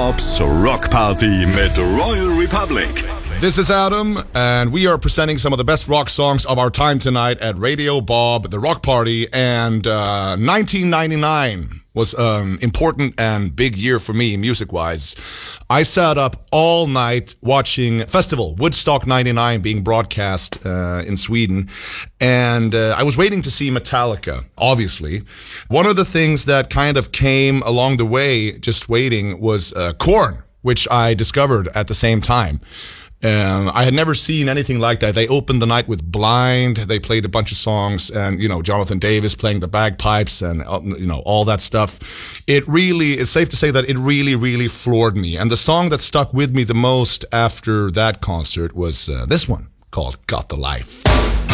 Bob's Rock Party mit Royal Republic. This is Adam, and we are presenting some of the best rock songs of our time tonight at Radio Bob, the Rock Party. And 1999 was an important and big year for me, music-wise. I sat up all night watching Festival, Woodstock 99, being broadcast in Sweden. And I was waiting to see Metallica, obviously. One of the things that kind of came along the way, just waiting, was Korn, which I discovered at the same time. I had never seen anything like that. They opened the night with Blind. They played a bunch of songs, and, you know, Jonathan Davis playing the bagpipes and, you know, all that stuff. It really is safe to say that it really, really floored me. And the song that stuck with me the most after that concert was this one called Got the Life.